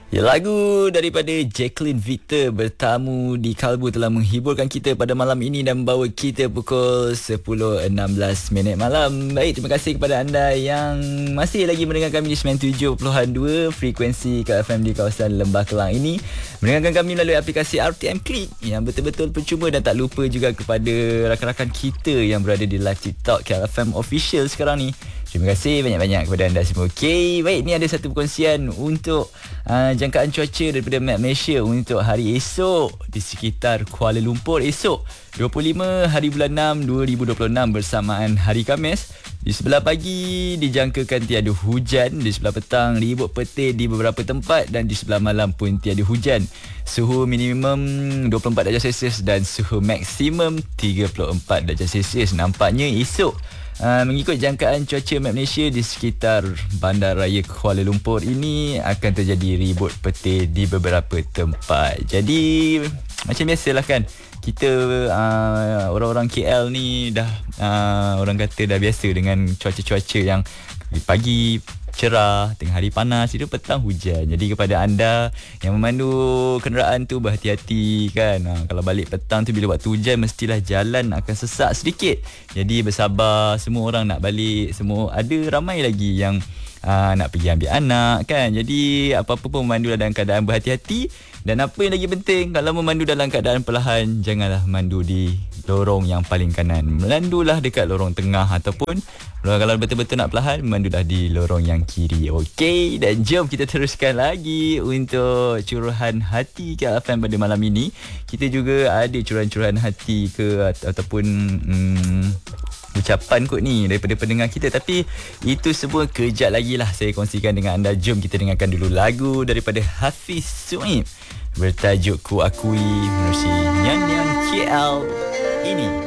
Ya, lagu daripada Jacqueline Victor bertamu di Kalbu telah menghiburkan kita pada malam ini dan membawa kita pukul 10.16 malam. Baik, terima kasih kepada anda yang masih lagi mendengar kami di 97.2 frekuensi KFM di kawasan Lembah Kelang ini. Mendengarkan kami melalui aplikasi RTM Click yang betul-betul percuma, dan tak lupa juga kepada rakan-rakan kita yang berada di live TikTok KFM Official sekarang ni. Terima kasih banyak-banyak kepada anda semua. Okey, baik, ni ada satu perkongsian untuk jangkaan cuaca daripada Map Malaysia untuk hari esok di sekitar Kuala Lumpur. Esok 25 hari bulan 6 2026 bersamaan hari Khamis. Di sebelah pagi dijangkakan tiada hujan, di sebelah petang ribut petir di beberapa tempat, dan di sebelah malam pun tiada hujan. Suhu minimum 24 darjah Celsius dan suhu maksimum 34 darjah Celsius. Nampaknya esok mengikut jangkaan cuaca Map Malaysia di sekitar Bandaraya Kuala Lumpur ini akan terjadi ribut petir di beberapa tempat. Jadi macam biasalah kan, kita orang-orang KL ni dah orang kata dah biasa dengan cuaca-cuaca yang pagi cerah, tengah hari panas, itu petang hujan. Jadi kepada anda yang memandu kenderaan tu, berhati-hati kan. Kalau balik petang tu, bila waktu hujan mestilah jalan akan sesak sedikit. Jadi bersabar, semua orang nak balik, semua ada ramai lagi yang nak pergi ambil anak kan. Jadi apa-apa pun memandu dalam keadaan berhati-hati. Dan apa yang lagi penting, kalau memandu dalam keadaan perlahan, janganlah mandu di lorong yang paling kanan. Melandulah dekat lorong tengah, ataupun kalau betul-betul nak perlahan, memandulah di lorong yang kiri. Okey, dan jom kita teruskan lagi untuk curahan hati KFM pada malam ini. Kita juga ada curahan-curahan hati ataupun ucapan kot ni daripada pendengar kita, tapi itu semua kejap lagi lah saya kongsikan dengan anda. Jom kita dengarkan dulu lagu daripada Hafiz Suhaib bertajuk Ku Akui menerusi Nyanyian KL ini.